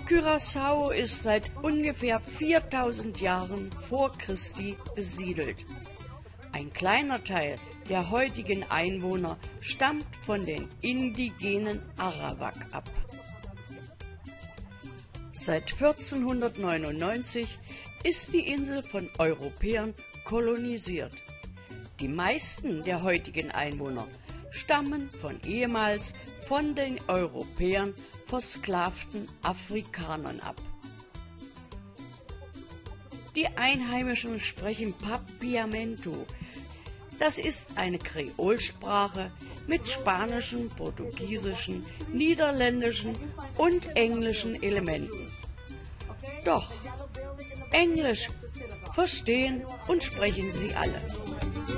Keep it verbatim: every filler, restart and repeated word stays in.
Curaçao ist seit ungefähr viertausend Jahren vor Christi besiedelt. Ein kleiner Teil der heutigen Einwohner stammt von den indigenen Arawak ab. Seit vierzehnhundertneunundneunzig ist die Insel von Europäern kolonisiert. Die meisten der heutigen Einwohner stammen von ehemals von den Europäern versklavten Afrikanern ab. Die Einheimischen sprechen Papiamento. Das ist eine Kreolsprache mit spanischen, portugiesischen, niederländischen und englischen Elementen. Doch Englisch verstehen und sprechen sie alle.